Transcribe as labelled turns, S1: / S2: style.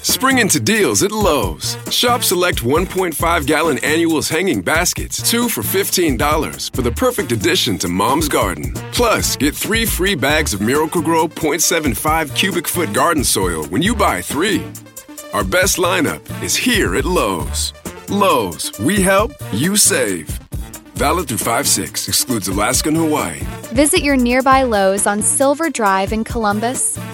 S1: Spring into deals at Lowe's. Shop select 1.5-gallon annuals hanging baskets, 2 for $15 for the perfect addition to Mom's garden. Plus, get 3 free bags of Miracle-Gro 0.75 cubic foot garden soil when you buy 3. Our best lineup is here at Lowe's. Lowe's, we help, you save. Valid through 5/6, excludes Alaska and Hawaii.
S2: Visit your nearby Lowe's on Silver Drive in Columbus,